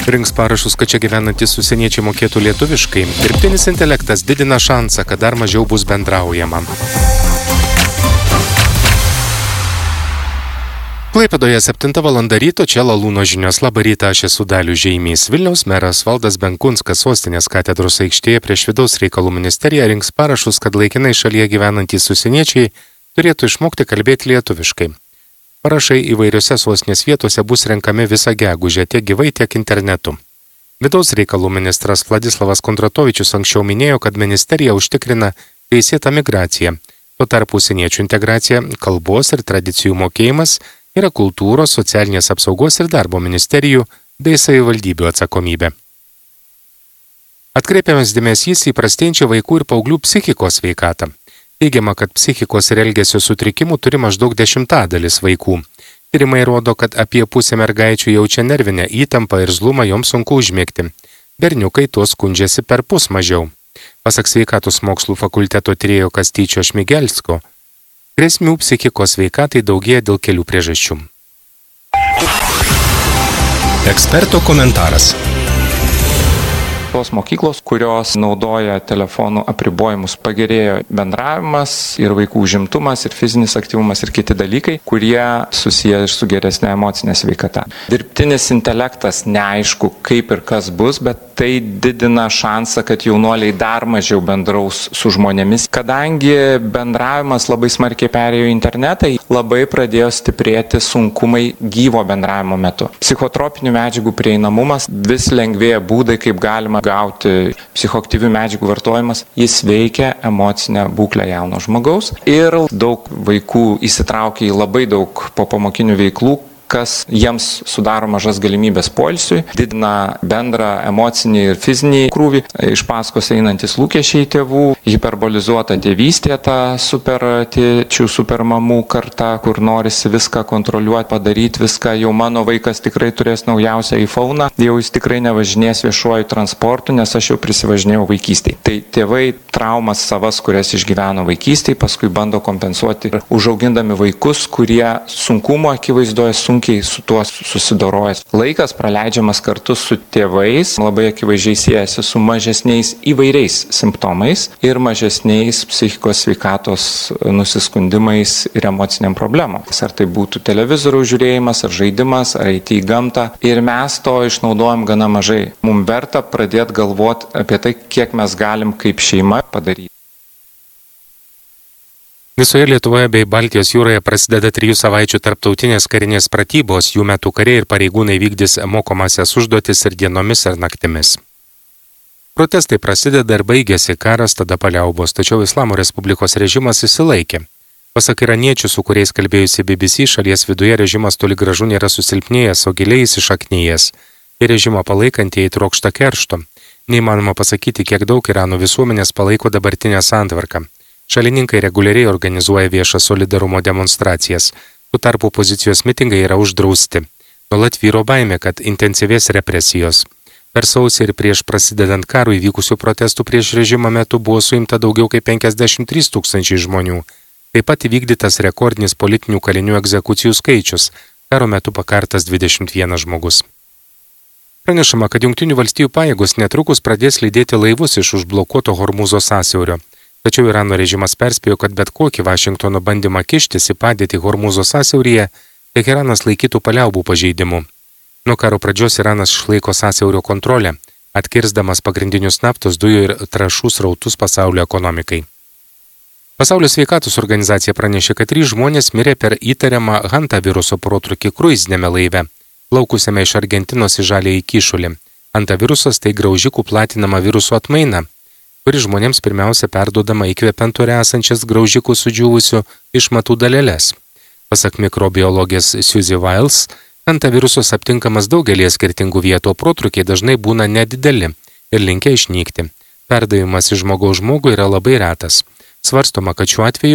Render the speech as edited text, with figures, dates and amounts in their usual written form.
Rinks parašus, kad čia gyvenantys užsieniečiai mokėtų lietuviškai. Dirbtinis intelektas didina šansą, kad dar mažiau bus bendraujama. Klaipėdoje 7 val. Ryto, čia Lalūno žinios. Labą rytą, aš esu Dalius Žeimys. Vilniaus meras Valdas Benkunskas Sostinės katedros aikštėje prieš Vidaus reikalų ministeriją rinks parašus, kad laikinai šalyje gyvenantys užsieniečiai turėtų išmokti kalbėti lietuviškai. Parašai įvairiose sostinės vietose bus renkami visą gegužę tiek gyvai, tiek internetu. Vidaus reikalų ministras Vladislavas Kondratovičius anksčiau minėjo, kad ministerija užtikrina teisėtą migraciją. Tuo tarpu užsieniečių integracija, kalbos ir tradicijų mokėjimas yra kultūros, socialinės apsaugos ir darbo ministerijų bei savivaldybių atsakomybė. Atkreipiamas dėmesys į prastėjančią vaikų ir paauglių psichikos sveikatą. Teigiama, kad psichikos ir elgesio sutrikimų turi maždaug 10% vaikų. Tyrimai rodo, kad apie pusę mergaičių jaučia nervinę įtampą ir zlumą, joms sunku užmigti. Berniukai tuo skundžiasi perpus mažiau. Pasak sveikatos mokslų fakulteto tyrėjo Kastyčio Šmigelsko, grėsmių psichikos sveikatai daugėja dėl kelių priežasčių. Eksperto komentaras. Tos mokyklos, kurios naudoja telefonų apribojimus, pagerėjo bendravimas ir vaikų užimtumas, ir fizinis aktyvumas, ir kiti dalykai, kurie susiję ir su geresnė emocinė sveikata. Dirbtinis intelektas neaišku, kaip ir kas bus, bet tai didina šansą, kad jaunuoliai dar mažiau bendraus su žmonėmis. Kadangi bendravimas labai smarkiai perėjo į internetą, labai pradėjo stiprėti sunkumai gyvo bendravimo metu. Psichotropinių medžiagų prieinamumas, vis lengvėja būdai, kaip galima gauti psichoaktyvių medžiagų vartojimas, jis veikia emocinę būklę jauno žmogaus ir daug vaikų įsitraukia į labai daug popamokinių veiklų, kas jiems sudaro mažas galimybės poilsiui, didina bendrą emocinį ir fizinį krūvį, iš paskos einantis lūkesčiai tėvų, hiperbolizuota tėvystė, ta super tėčių, super mamų karta, kur norisi viską kontroliuoti, padaryti viską, jau mano vaikas tikrai turės naujausią iPhone'ą, jau jis tikrai nevažinės viešuoju transportu, nes aš jau prisivažinėjau vaikystėje. Tai tėvai traumas savas, kurias išgyveno vaikystėje, paskui bando kompensuoti, užaugindami vaikus, kurie sunkumo akivaizdoje sunkiai su tuo susidoroja. Laikas praleidžiamas kartu su tėvais labai akivaizdžiai siejasi su mažesniais įvairiais simptomais ir mažesniais psichikos sveikatos nusiskundimais ir emociniam problemom. Ar tai būtų televizorių žiūrėjimas, ar žaidimas, ar eiti į gamtą. Ir mes to išnaudojam gana mažai. Mums verta pradėti galvoti apie tai, kiek mes galim kaip šeima padaryti. Visoje Lietuvoje bei Baltijos jūroje prasideda 3 savaičių tarptautinės karinės pratybos, jų metu kariai ir pareigūnai vykdys mokomasias užduotis ir dienomis ir naktimis. Protestai prasideda ir baigėsi, karas tada paliaubos, tačiau Islamo Respublikos režimas įsilaikė. Pasak iraniečių, su kuriais kalbėjusi BBC, šalies viduje režimas toli gražu nėra susilpnėjęs, o giliai įsišaknyjęs. Ir režimo palaikantieji trokšta keršto. Neįmanoma pasakyti, kiek daug Irano visuomenės palaiko dabartinę santvarką. Šalininkai reguliariai organizuoja viešą solidarumo demonstracijas, tuo tarpu opozicijos mitingai yra uždrausti. Nuolat vyro baimė, kad intensyvės represijos. Per sausį ir prieš prasidedant karui įvykusių protestų prieš režimą metu buvo suimta daugiau kaip 53 000 žmonių. Taip pat įvykdytas rekordinis politinių kalinių egzekucijų skaičius, karo metu pakartas 21 žmogus. Pranešama, kad Jungtinių valstijų pajėgos netrukus pradės lydėti laivus iš užblokuoto Hormūzo sąsiaurio. Tačiau Irano režimas perspėjo, kad bet kokį Vašingtono bandymą kištis į padėtį Hormūzo sąsiauryje Teheranas laikytų paliaubų pažeidimu. Nuo karo pradžios Iranas išlaiko sąsiaurio kontrolę, atkirsdamas pagrindinius naftos, dujų ir trąšų srautus pasaulio ekonomikai. Pasaulio sveikatos organizacija pranešė, kad 3 žmonės mirė per įtariamą Hanta viruso protrūkį kruizinėme laive, plaukusiame iš Argentinos į Žaliąjį kyšulį. Hanta virusas tai graužikų platinama viruso atmaina, kuri žmonėms pirmiausia perduodama įkvepiant ore esančias graužikų sudžiūvusių išmatų dalelės. Pasak mikrobiologės Suzy Wiles, hantavirusas aptinkamas daugelį skirtingų vietų, protrūkiai dažnai būna nedideli ir linkę išnykti. Perdavimas iš žmogaus žmogui yra labai retas. Svarstoma, kad šiuo atveju